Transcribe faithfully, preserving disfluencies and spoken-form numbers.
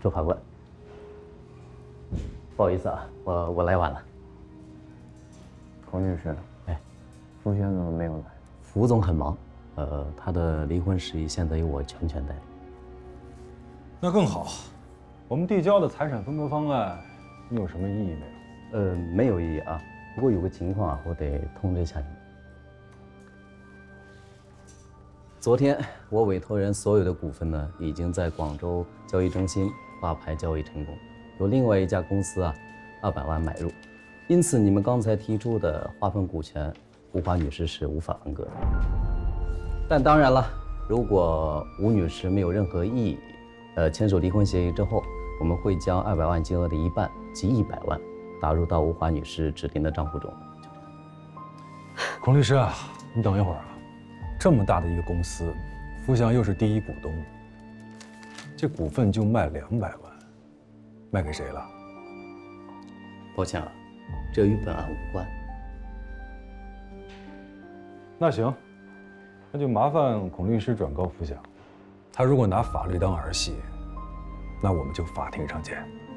周法官，不好意思啊，我我来晚了。 孔女士， 哎， 傅轩怎么没有来？ 傅总很忙，呃，他的离婚事宜现在由我全权代理。 那更好，我们递交的财产分割方案，你有什么异议没有？ 呃，没有异议啊，不过有个情况啊，我得通知一下你们。昨天我委托人所有的股份呢，已经在广州交易中心挂牌交易成功，有另外一家公司啊，二百万买入，因此你们刚才提出的划分股权，吴华女士是无法分割的。但当然了，如果吴女士没有任何异议，呃，签署离婚协议之后，我们会将二百万金额的一半即一百万打入到吴华女士指定的账户中。 孔律师啊，你等一会儿啊。这么大的一个公司，傅翔又是第一股东，这股份就卖两百万，卖给谁了？ 抱歉啊，这与本案无关。 那行，那就麻烦孔律师转告傅翔，他如果拿法律当儿戏，那我们就法庭上见。